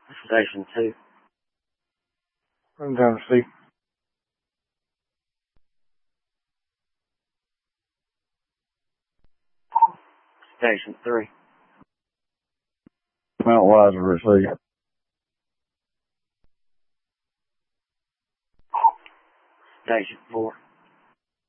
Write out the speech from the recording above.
Station 2. I'm down to see. Station 3. Mount Weiser receive. Station 4.